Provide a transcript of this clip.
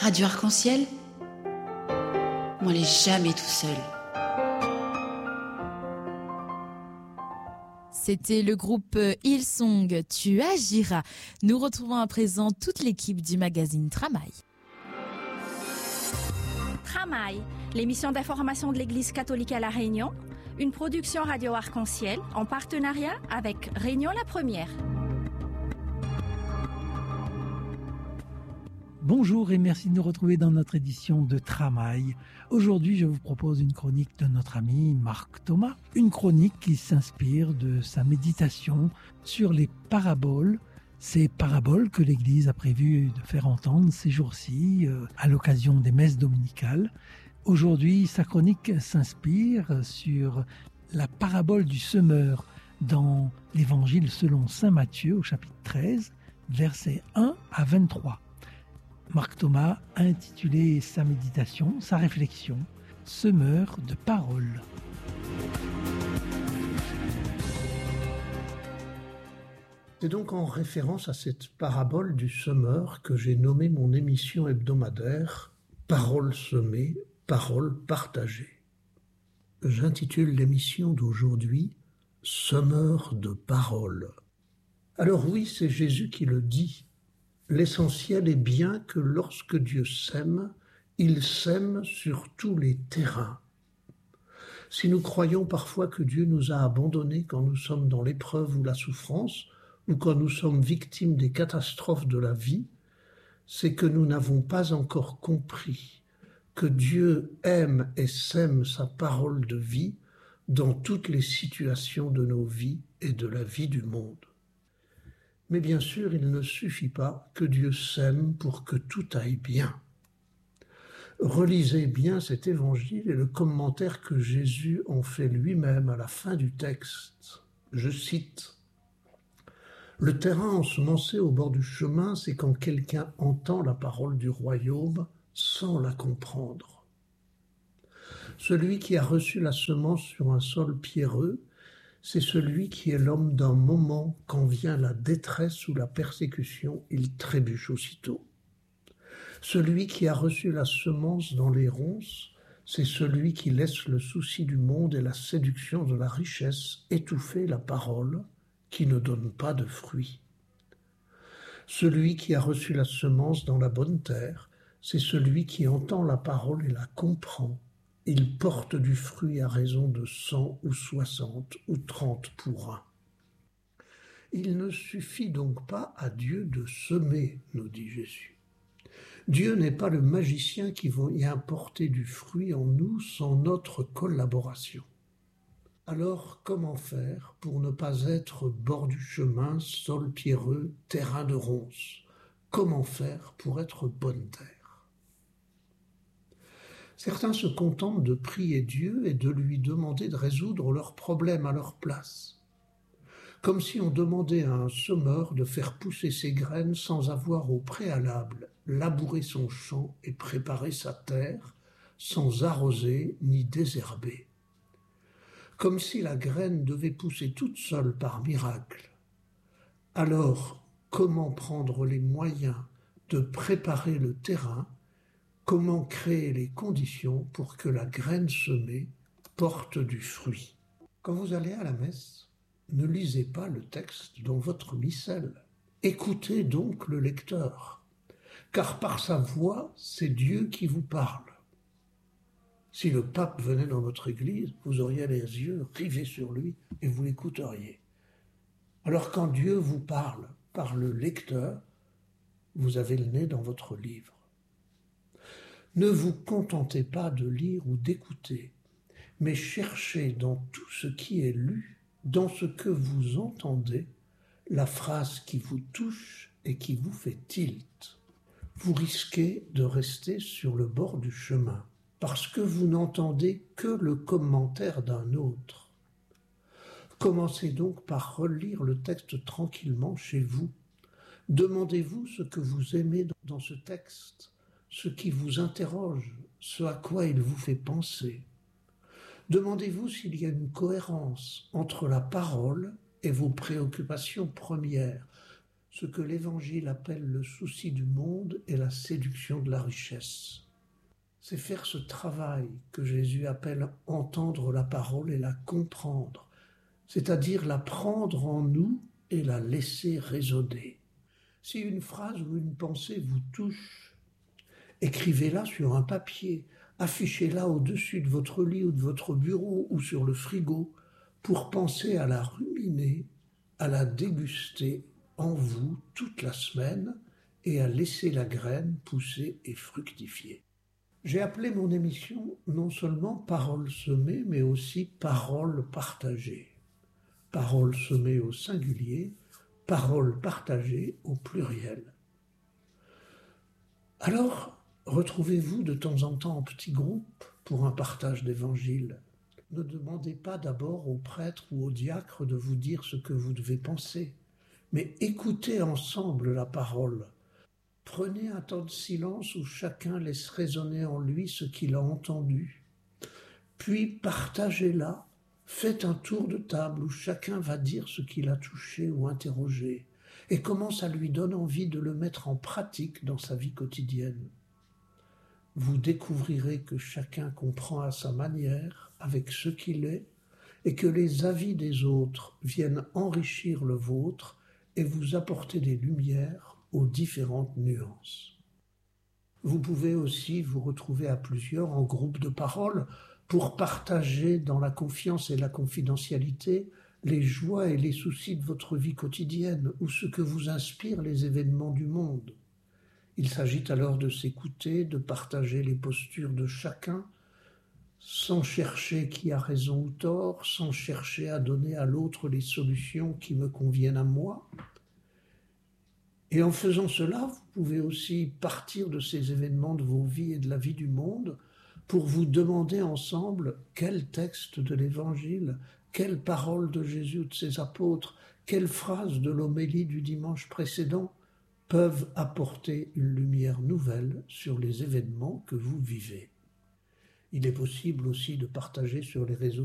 Radio Arc-en-Ciel, on n'est jamais tout seul. C'était le groupe Hillsong, Tu agiras. Nous retrouvons à présent toute l'équipe du magazine Tramaï. Tramaï, l'émission d'information de l'Église catholique à La Réunion, une production Radio Arc-en-Ciel en partenariat avec Réunion la Première. Bonjour et merci de nous retrouver dans notre édition de Tramaï. Aujourd'hui, je vous propose une chronique de notre ami Marc Thomas. Une chronique qui s'inspire de sa méditation sur les paraboles. Ces paraboles que l'Église a prévu de faire entendre ces jours-ci à l'occasion des messes dominicales. Aujourd'hui, sa chronique s'inspire sur la parabole du semeur dans l'Évangile selon saint Matthieu au chapitre 13, versets 1 à 23. Marc Thomas a intitulé sa méditation, sa réflexion, « Semeur de paroles ». C'est donc en référence à cette parabole du semeur que j'ai nommé mon émission hebdomadaire « Paroles semées, paroles partagées ». J'intitule l'émission d'aujourd'hui « Semeur de paroles ». Alors oui, c'est Jésus qui le dit. L'essentiel est bien que lorsque Dieu sème, il sème sur tous les terrains. Si nous croyons parfois que Dieu nous a abandonnés quand nous sommes dans l'épreuve ou la souffrance, ou quand nous sommes victimes des catastrophes de la vie, c'est que nous n'avons pas encore compris que Dieu aime et sème sa parole de vie dans toutes les situations de nos vies et de la vie du monde. Mais bien sûr, il ne suffit pas que Dieu sème pour que tout aille bien. Relisez bien cet évangile et le commentaire que Jésus en fait lui-même à la fin du texte. Je cite : « Le terrain ensemencé au bord du chemin, c'est quand quelqu'un entend la parole du royaume sans la comprendre. Celui qui a reçu la semence sur un sol pierreux, c'est celui qui est l'homme d'un moment, quand vient la détresse ou la persécution, il trébuche aussitôt. Celui qui a reçu la semence dans les ronces, c'est celui qui laisse le souci du monde et la séduction de la richesse étouffer la parole, qui ne donne pas de fruits. Celui qui a reçu la semence dans la bonne terre, c'est celui qui entend la parole et la comprend. Il porte du fruit à raison de 100 ou 60 ou 30 pour un. Il ne suffit donc pas à Dieu de semer, nous dit Jésus. Dieu n'est pas le magicien qui va y apporter du fruit en nous sans notre collaboration. Alors, comment faire pour ne pas être bord du chemin, sol pierreux, terrain de ronces ? Comment faire pour être bonne terre ? Certains se contentent de prier Dieu et de lui demander de résoudre leurs problèmes à leur place. Comme si on demandait à un semeur de faire pousser ses graines sans avoir au préalable labouré son champ et préparé sa terre, sans arroser ni désherber. Comme si la graine devait pousser toute seule par miracle. Alors, comment prendre les moyens de préparer le terrain ? Comment créer les conditions pour que la graine semée porte du fruit ? Quand vous allez à la messe, ne lisez pas le texte dans votre missel. Écoutez donc le lecteur, car par sa voix, c'est Dieu qui vous parle. Si le pape venait dans votre église, vous auriez les yeux rivés sur lui et vous l'écouteriez. Alors quand Dieu vous parle par le lecteur, vous avez le nez dans votre livre. Ne vous contentez pas de lire ou d'écouter, mais cherchez dans tout ce qui est lu, dans ce que vous entendez, la phrase qui vous touche et qui vous fait tilt. Vous risquez de rester sur le bord du chemin, parce que vous n'entendez que le commentaire d'un autre. Commencez donc par relire le texte tranquillement chez vous. Demandez-vous ce que vous aimez dans ce texte, ce qui vous interroge, ce à quoi il vous fait penser. Demandez-vous s'il y a une cohérence entre la parole et vos préoccupations premières. ce que l'Évangile appelle le souci du monde et la séduction de la richesse. C'est faire ce travail que Jésus appelle entendre la parole et la comprendre, c'est-à-dire la prendre en nous et la laisser résonner. Si une phrase ou une pensée vous touche, écrivez-la sur un papier, affichez-la au-dessus de votre lit ou de votre bureau ou sur le frigo pour penser à la ruminer, à la déguster en vous toute la semaine et à laisser la graine pousser et fructifier. J'ai appelé mon émission non seulement Paroles semées, mais aussi Paroles partagées. Paroles semées au singulier, paroles partagées au pluriel. Alors, retrouvez-vous de temps en temps en petits groupes pour un partage d'évangile. Ne demandez pas d'abord au prêtre ou au diacre de vous dire ce que vous devez penser, mais écoutez ensemble la parole. Prenez un temps de silence où chacun laisse résonner en lui ce qu'il a entendu. Puis partagez-la. Faites un tour de table où chacun va dire ce qu'il a touché ou interrogé et comment ça lui donne envie de le mettre en pratique dans sa vie quotidienne. Vous découvrirez que chacun comprend à sa manière, avec ce qu'il est, et que les avis des autres viennent enrichir le vôtre et vous apporter des lumières aux différentes nuances. Vous pouvez aussi vous retrouver à plusieurs en groupe de parole pour partager dans la confiance et la confidentialité les joies et les soucis de votre vie quotidienne ou ce que vous inspirent les événements du monde. Il s'agit alors de s'écouter, de partager les postures de chacun, sans chercher qui a raison ou tort, sans chercher à donner à l'autre les solutions qui me conviennent à moi. Et en faisant cela, vous pouvez aussi partir de ces événements de vos vies et de la vie du monde pour vous demander ensemble quel texte de l'Évangile, quelle parole de Jésus ou de ses apôtres, quelle phrase de l'homélie du dimanche précédent peuvent apporter une lumière nouvelle sur les événements que vous vivez. Il est possible aussi de partager sur les réseaux